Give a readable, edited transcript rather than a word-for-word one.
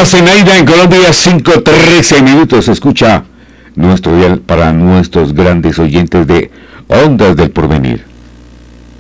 La Zenaida en Colombia, 5:13 minutos. Escucha nuestro dial para nuestros grandes oyentes de Ondas del Porvenir.